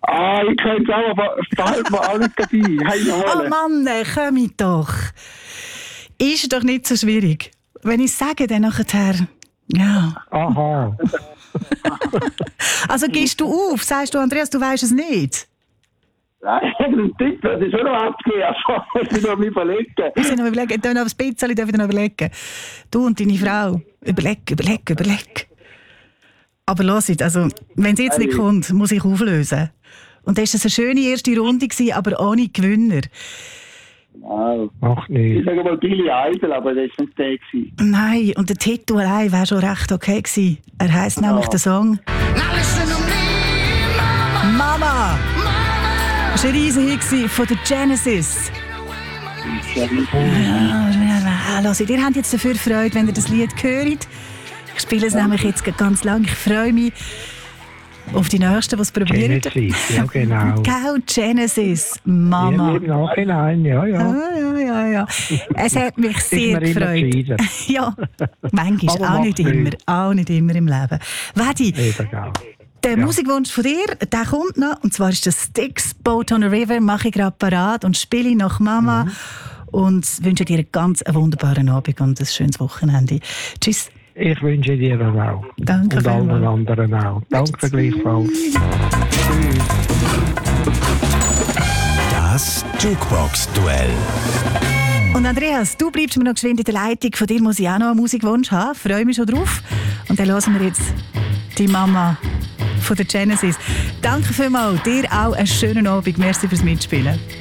Ich könnte es auch, aber es fällt mir alles ein. Hey, Oh Mann, komm ich doch. Ist doch nicht so schwierig. Wenn ich sage, dann nachher... Ja. Aha. Also gehst du auf? Sagst du, Andreas, du weißt es nicht? Nein, das Tipp, das ist schon noch abgegeben. Ich bin noch am Überlegen. Wir sind noch überlegen, noch ein bisschen noch überlegen. Du und deine Frau. Überleg. Aber hört, also, wenn es jetzt nicht kommt, muss ich auflösen. Und dann war es eine schöne erste Runde, aber ohne Gewinner. Wow. Ach nee. Ich sage mal Billy Idol, aber das war nicht der gewesen. Nein, und der Titel allein wäre schon recht okay gewesen. Er heisst nämlich der Song Mama. Das war ein riesen Hit von der Genesis. Hört, ihr habt jetzt dafür Freude, wenn ihr das Lied hört. Ich spiele es nämlich jetzt ganz lang. Ich freue mich auf die Nächsten, die es probieren. Genesis, ja genau. Genau, Genesis, Mama. Ja, im Nachhinein, ja. Ja. Es hat mich sehr Ist mir immer gefreut. Ja, manchmal, Aber auch nicht immer im Leben. Vedi, Egal. der Musikwunsch von dir, der kommt noch. Und zwar ist das Styx, Boat on a River, mache ich gerade parat und spiele nach Mama. Und wünsche dir einen ganz wunderbaren Abend und ein schönes Wochenende. Tschüss. Ich wünsche dir das auch. Danke und allen vielmals. anderen auch. Danke gleichfalls. Das Jukebox-Duell. Und Andreas, du bleibst mir noch geschwind in der Leitung. Von dir muss ich auch noch einen Musikwunsch haben. Freue mich schon drauf. Und dann hören wir jetzt die Mama von der Genesis. Danke vielmals. Dir auch einen schönen Abend. Merci fürs Mitspielen.